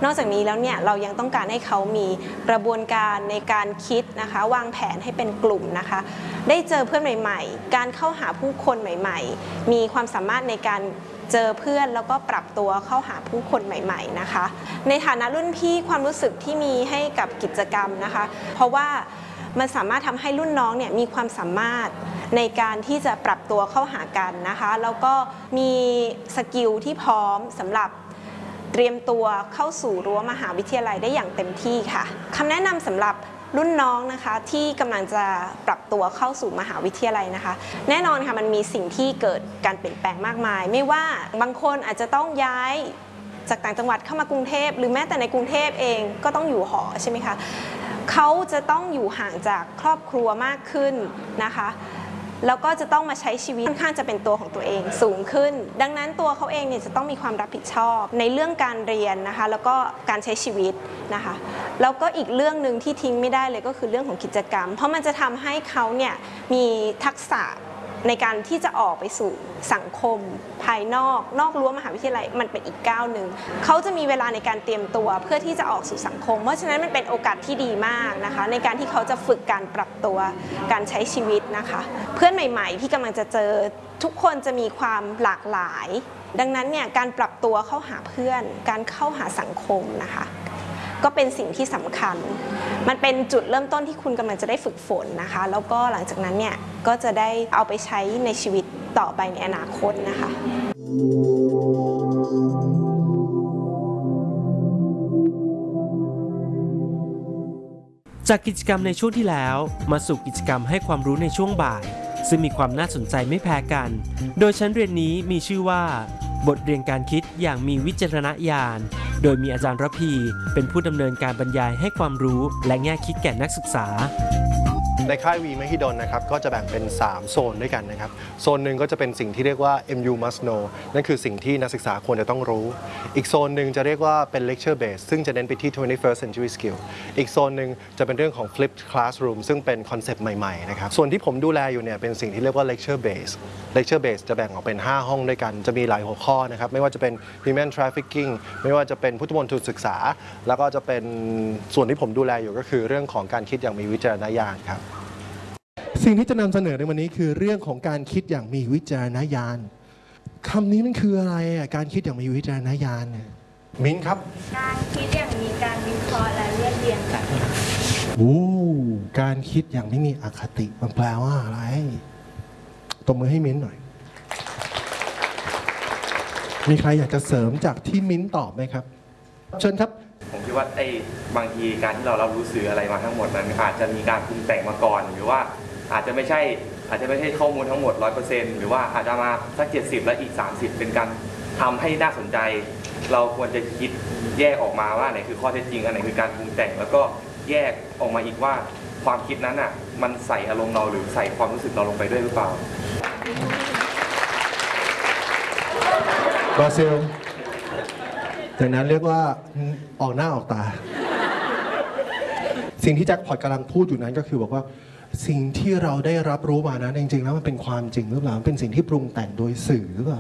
นอกจากนี้แล้วเนี่ยเรายังต้องการให้เขามีกระบวนการในการคิดนะคะวางแผนให้เป็นกลุ่มนะคะได้เจอเพื่อนใหม่ๆการเข้าหาผู้คนใหม่ๆมีความสามารถในการเจอเพื่อนแล้วก็ปรับตัวเข้าหาผู้คนใหม่ๆนะคะในฐานะรุ่นพี่ความรู้สึกที่มีให้กับกิจกรรมนะคะเพราะว่ามันสามารถทำให้รุ่นน้องเนี่ยมีความสามารถในการที่จะปรับตัวเข้าหากันนะคะแล้วก็มีสกิลที่พร้อมสำหรับเตรียมตัวเข้าสู่รั้วมหาวิทยาลัยได้อย่างเต็มที่ค่ะคำแนะนำสำหรับรุ่นน้องนะคะที่กำลังจะปรับตัวเข้าสู่มหาวิทยาลัยนะคะแน่นอนค่ะมันมีสิ่งที่เกิดการเปลี่ยนแปลงมากมายไม่ว่าบางคนอาจจะต้องย้ายจากต่างจังหวัดเข้ามากรุงเทพหรือแม้แต่ในกรุงเทพเองก็ต้องอยู่หอใช่ไหมคะเขาจะต้องอยู่ห่างจากครอบครัวมากขึ้นนะคะแล้วก็จะต้องมาใช้ชีวิตค่อนข้างจะเป็นตัวของตัวเองสูงขึ้นดังนั้นตัวเขาเองเนี่ยจะต้องมีความรับผิดชอบในเรื่องการเรียนนะคะแล้วก็การใช้ชีวิตนะคะแล้วก็อีกเรื่องหนึ่งที่ทิ้งไม่ได้เลยก็คือเรื่องของกิจกรรมเพราะมันจะทำให้เขาเนี่ยมีทักษะในการที่จะออกไปสู่สังคมภายนอกรั้วมหาวิทยาลัยมันเป็นอีกก้าวหนึ่งเขาจะมีเวลาในการเตรียมตัวเพื่อที่จะออกสู่สังคมเพราะฉะนั้นมันเป็นโอกาสที่ดีมากนะคะในการที่เขาจะฝึกการปรับตัวการใช้ชีวิตนะคะเพื่อนใหม่ๆที่กำลังจะเจอทุกคนจะมีความหลากหลายดังนั้นเนี่ยการปรับตัวเข้าหาเพื่อนการเข้าหาสังคมนะคะก็เป็นสิ่งที่สำคัญมันเป็นจุดเริ่มต้นที่คุณกำลังจะได้ฝึกฝนนะคะแล้วก็หลังจากนั้นเนี่ยก็จะได้เอาไปใช้ในชีวิตต่อไปในอนาคตนะคะจากกิจกรรมในช่วงที่แล้วมาสู่กิจกรรมให้ความรู้ในช่วงบ่ายซึ่งมีความน่าสนใจไม่แพ้กันโดยชั้นเรียนนี้มีชื่อว่าบทเรียนการคิดอย่างมีวิจารณญาณโดยมีอาจารย์ระพีเป็นผู้ดำเนินการบรรยายให้ความรู้และแง่คิดแก่นักศึกษาในค่ายวีมหิดลนะครับก็จะแบ่งเป็น3โซนด้วยกันนะครับโซนหนึ่งก็จะเป็นสิ่งที่เรียกว่า MU must know นั่นคือสิ่งที่นักศึกษาควรจะต้องรู้อีกโซนหนึ่งจะเรียกว่าเป็น lecture base ซึ่งจะเน้นไปที่ 21st century skill อีกโซนหนึ่งจะเป็นเรื่องของ flipped classroom ซึ่งเป็นคอนเซปต์ใหม่ๆนะครับส่วนที่ผมดูแลอยู่เนี่ยเป็นสิ่งที่เรียกว่า lecture base lecture base จะแบ่งออกเป็น5ห้องด้วยกันจะมีหลายหัวข้อนะครับไม่ว่าจะเป็น human trafficking ไม่ว่าจะเป็นพุทธมนตรศึกษาแล้วก็จะเป็นส่วนที่ผมดูแลอยู่ก็คือเรื่องของการคิดอย่างมีวิจารณญาณครับสิ่งที่จะนำเสนอในวันนี้คือเรื่องของการคิดอย่างมีวิจารณญาณคำนี้มันคืออะไรอ่ะการคิดอย่างมีวิจารณญาณเนี่ยมิ้นครับการคิดอย่างมีการวิเคราะห์และเรียบเรียงกันการคิดอย่างไม่มีอคติมันแปลว่าอะไรตบมือให้มิ้นหน่อยมีใครอยากจะเสริมจากที่มิ้นตอบไหมครับเชิญครับผมคิดว่าบางทีการที่เรารับรู้สื่ออะไรมาทั้งหมดนั้นอาจจะมีการปรุงแต่งมาก่อนหรือว่าอาจจะไม่ใช่ข้อมูลทั้งหมด 100% หรือว่าอาจจะมาสัก 70 และอีก 30 เป็นการทำให้น่าสนใจเราควรจะคิดแยกออกมาว่าไหนคือข้อเท็จจริงอันไหนคือการปรุงแต่งแล้วก็แยกออกมาอีกว่าความคิดนั้นอ่ะมันใส่อารมณ์เราหรือใส่ความรู้สึกเราลงไปด้วยหรือเปล่าบราซิลจากนั้นเรียกว่าออกหน้าออกตาสิ่งที่แจ็คพอตกำลังพูดอยู่นั้นก็คือบอกว่าสิ่งที่เราได้รับรู้มานั้นจริงๆแล้วมันเป็นความจริงหรือเปล่าเป็นสิ่งที่ปรุงแต่งโดยสื่อหรือเปล่า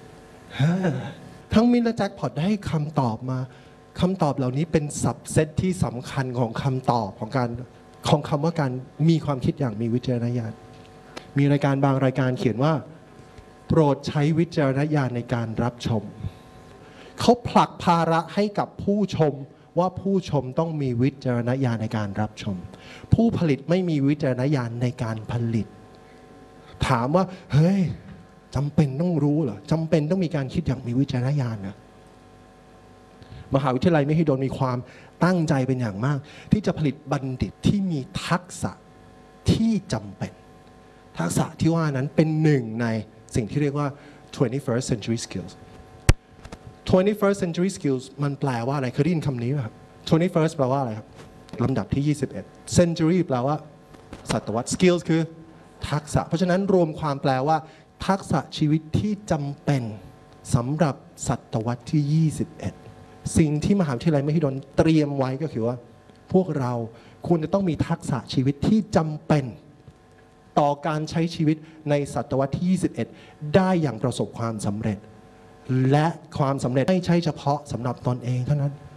ทั้งมินและแจ็คพอตได้คำตอบมาคำตอบเหล่านี้เป็นสับเซตที่สำคัญของคำตอบของคำว่าการมีความคิดอย่างมีวิจารณญาณมีรายการบางรายการเขียนว่าโปรดใช้วิจารณญาณในการรับชมเขาผลักภาระให้กับผู้ชมว่าผู้ชมต้องมีวิจารณญาณในการรับชมผู้ผลิตไม่มีวิจารณญาณในการผลิตถามว่าเฮ้ยจำเป็นต้องรู้เหรอจำเป็นต้องมีการคิดอย่างมีวิจารณญาณนะมหาวิทยาลัยมหิดลมีความตั้งใจเป็นอย่างมากที่จะผลิตบัณฑิตที่มีทักษะที่จำเป็นทักษะที่ว่านั้นเป็นหนึ่งในสิ่งที่เรียกว่า 21st century skills 21st century skills มันแปลว่าอะไรเคยได้ยินคำนี้ไหมครับ 21st แปลว่าอะไรครับลำดับที่21 century แปลว่าศตวรรษ skills คือทักษะเพราะฉะนั้นรวมความแปลว่าทักษะชีวิตที่จำเป็นสำหรับศตวรรษที่21สิ่งที่มหาวิทยาลัยมหิดลเตรียมไว้ก็คือว่าพวกเราควรจะต้องมีทักษะชีวิตที่จำเป็นต่อการใช้ชีวิตในศตวรรษที่21ได้อย่างประสบความสำเร็จและความสำเร็จไม่ใช่เฉพาะสำหรับตนเองเท่านั้น